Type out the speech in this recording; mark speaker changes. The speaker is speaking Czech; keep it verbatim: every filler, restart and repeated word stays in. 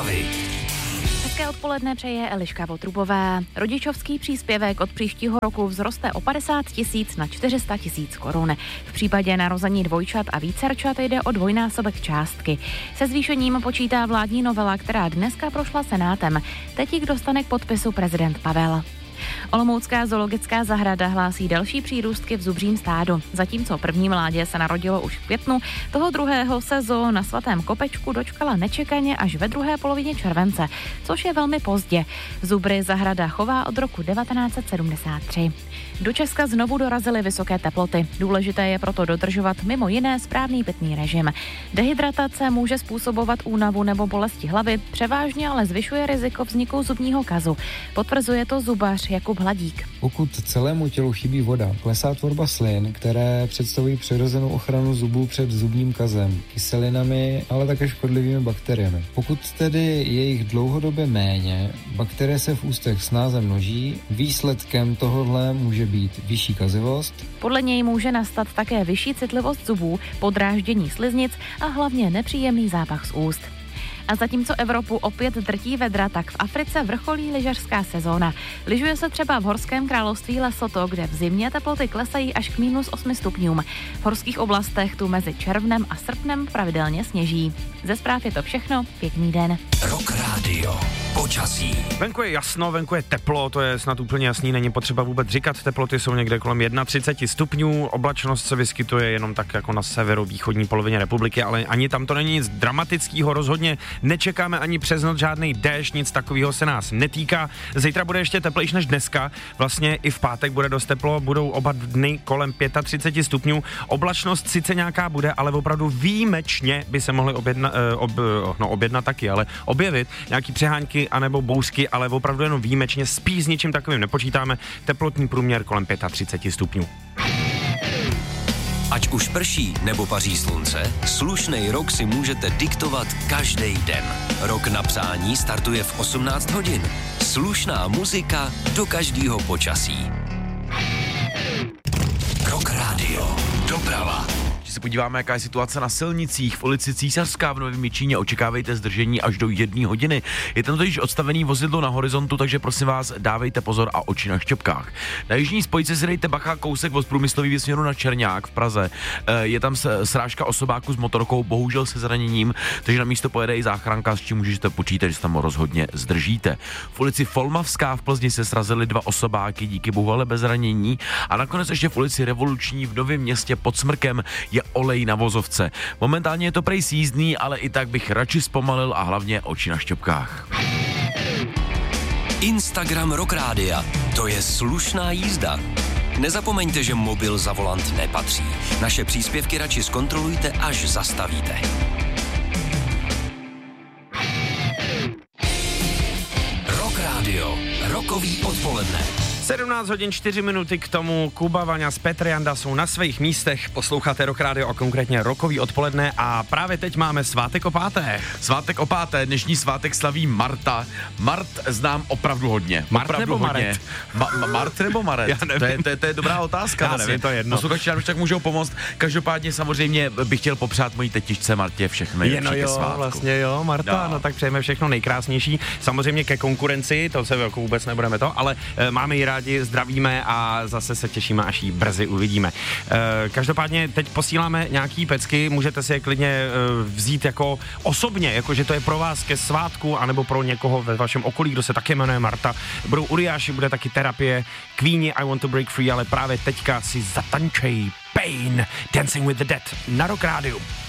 Speaker 1: zprávy.
Speaker 2: Hezké odpoledne přeje Eliška Votrubová. Rodičovský příspěvek od příštího roku vzroste o padesát tisíc na čtyři sta tisíc korun. V případě narození dvojčat a vícerčat jde o dvojnásobek částky. Se zvýšením počítá vládní novela, která dneska prošla Senátem. Teď jich dostane k podpisu prezident Pavel. Olomoucká zoologická zahrada hlásí další přírůstky v zubřím stádu. Zatímco první mládě se narodilo už v květnu, toho druhého se zoo na Svatém Kopečku dočkala nečekaně až ve druhé polovině července, což je velmi pozdě. Zubry zahrada chová od roku devatenáct set sedmdesát tři. Do Česka znovu dorazily vysoké teploty. Důležité je proto dodržovat mimo jiné správný pitný režim. Dehydratace může způsobovat únavu nebo bolesti hlavy, převážně ale zvyšuje riziko vzniku zubního kazu. Potvrzuje to zubař Jakub Hladík.
Speaker 3: Pokud celému tělu chybí voda, klesá tvorba slin, které představují přirozenou ochranu zubů před zubním kazem, kyselinami, ale také škodlivými bakteriemi. Pokud tedy je jich dlouhodobě méně, bakterie se v ústech snáze množí, výsledkem tohohle může být vyšší kazivost.
Speaker 2: Podle něj může nastat také vyšší citlivost zubů, podráždění sliznic a hlavně nepříjemný zápach z úst. A zatímco Evropu opět drtí vedra, tak v Africe vrcholí lyžařská sezóna. Lyžuje se třeba v horském království Lesotho, kde v zimě teploty klesají až k minus osmi stupňům. V horských oblastech tu mezi červnem a srpnem pravidelně sněží. Ze zpráv je to všechno, pěkný den.
Speaker 1: Rock Radio. Počasí.
Speaker 4: Venku je jasno, venku je teplo, to je snad úplně jasný, není potřeba vůbec říkat, teploty jsou někde kolem třicet jedna stupňů, oblačnost se vyskytuje jenom tak jako na severovýchodní polovině republiky, ale ani tam to není nic dramatického, rozhodně nečekáme ani přes noc žádný déšť, nic takového se nás netýká. Zítra bude ještě teplejší než dneska, vlastně i v pátek bude dost teplo, budou oba dny kolem třicet pět stupňů, oblačnost sice nějaká bude, ale opravdu výjimečně by se mohly objedna, ob, no, objednat taky, ale objevit nějaký přehánky anebo bouřky, ale opravdu jenom výjimečně, spíš s ničím takovým nepočítáme, teplotní průměr kolem třicet pět stupňů.
Speaker 1: Ať už prší nebo paří slunce, slušnej rok si můžete diktovat každý den. Rok na přání startuje v osmnáct hodin. Slušná muzika do každého počasí. Rock Radio. Doprava.
Speaker 5: Když se podíváme, jaká je situace na silnicích, v ulici Císařská v Novém Jičíně, očekávejte zdržení až do jedné hodiny. Je tam totiž odstavený vozidlo na horizontu, takže prosím vás, dávejte pozor a oči na šťopkách. Na jižní spojce si dejte bacha, kousek od průmyslového směru na Černák v Praze. Je tam srážka osobáku s motorkou, bohužel se zraněním, takže na místo pojede i záchranka, s čím můžete počítat, že se tam rozhodně zdržíte. V ulici Folmavská v Plzni se srazily dva osobáky, díky bohu ale bez zranění. A nakonec ještě v ulici Revoluční v Novém Městě pod Smrkem je olej na vozovce. Momentálně je to prej sjízdný, ale i tak bych radši zpomalil a hlavně oči na šťopkách.
Speaker 1: Instagram Rock Rádia. To je slušná jízda. Nezapomeňte, že mobil za volant nepatří. Naše příspěvky radši zkontrolujte, až zastavíte. Rock Radio. Rokový odpoledne.
Speaker 4: sedmnáct hodin čtyři minuty k tomu. Kuba, Vaňa s Petr Janda jsou na svých místech. Posloucháte Rock Radio a konkrétně rokový odpoledne a právě teď máme svátek o páté.
Speaker 5: Svátek o páté, dnešní svátek slaví Marta. Mart znám opravdu hodně.
Speaker 4: Mart
Speaker 5: opravdu
Speaker 4: nebo
Speaker 5: hodně.
Speaker 4: Maret?
Speaker 5: Ma- ma- Mart nebo Maret?
Speaker 4: Já nevím.
Speaker 5: To je, to, je, to je dobrá otázka.
Speaker 4: Já
Speaker 5: vlastně.
Speaker 4: nevím, to je jedno.
Speaker 5: Posluchači nám už tak můžou pomoct. Každopádně samozřejmě bych chtěl popřát mojí tetičce Martě všechno nejlepší ke svátku.
Speaker 4: Vlastně jo, Marta,
Speaker 5: no.
Speaker 4: no tak přejeme všechno nejkrásnější. Samozřejmě ke konkurenci, to se jako vůbec nebudeme to, ale e, máme ji rádi, zdravíme a zase se těšíme, až ji brzy uvidíme. E, každopádně teď posíláme nějaký pecky, můžete si je klidně e, vzít jako osobně, jako že to je pro vás ke svátku, anebo pro někoho ve vašem okolí, kdo se také jmenuje Marta. Budou Uriáši, bude taky terapie, Queenie, I Want to Break Free, ale právě teďka si zatančej Pain, Dancing with the Dead na Rock Radio.